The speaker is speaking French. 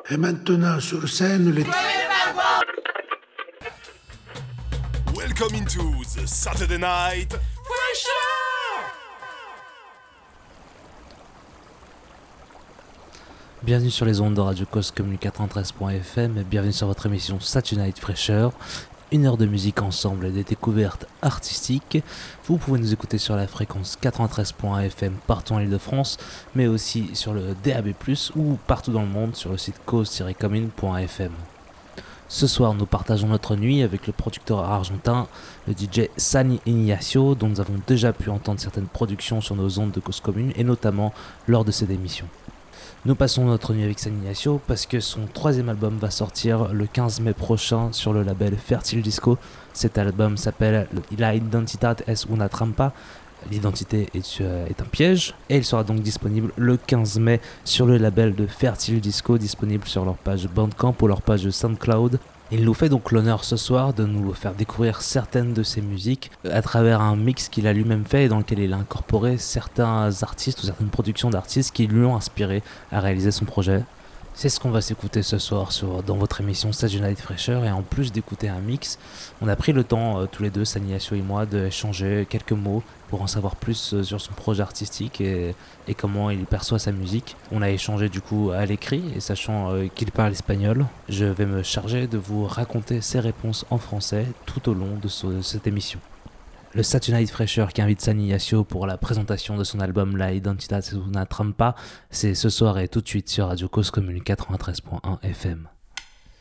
Et maintenant sur scène les... Welcome into the Saturday Night Pressure. Bienvenue sur les ondes de Radio Cause Commune 93.fm et bienvenue sur votre émission Saturday Night Fraîcheur. Une heure de musique ensemble et des découvertes artistiques. Vous pouvez nous écouter sur la fréquence 93.fm partout en Île-de-France, mais aussi sur le DAB+, ou partout dans le monde sur le site cause-commune.fm. Ce soir, nous partageons notre nuit avec le producteur argentin, le DJ Sani Ignacio, dont nous avons déjà pu entendre certaines productions sur nos ondes de Cause Commune, et notamment lors de cette émission. Nous passons notre nuit avec Sani Ignacio parce que son troisième album va sortir le 15 mai prochain sur le label Fertile Disco. Cet album s'appelle La Identidad es una trampa. L'identité est un piège, et il sera donc disponible le 15 mai sur le label de Fertile Disco, disponible sur leur page Bandcamp ou leur page SoundCloud. Il nous fait donc l'honneur ce soir de nous faire découvrir certaines de ses musiques à travers un mix qu'il a lui-même fait et dans lequel il a incorporé certains artistes ou certaines productions d'artistes qui lui ont inspiré à réaliser son projet. C'est ce qu'on va s'écouter ce soir dans votre émission Saturday Night Fraîcheur, et en plus d'écouter un mix, on a pris le temps tous les deux, Sani Ignacio et moi, d'échanger quelques mots pour en savoir plus sur son projet artistique et comment il perçoit sa musique. On a échangé du coup à l'écrit, et sachant qu'il parle espagnol, je vais me charger de vous raconter ses réponses en français tout au long de cette émission. Le Saturday Night Fraîcheur qui invite Sani Ignacio pour la présentation de son album La Identidad es una trampa, c'est ce soir et tout de suite sur Radio Cause Commune 93.1 FM.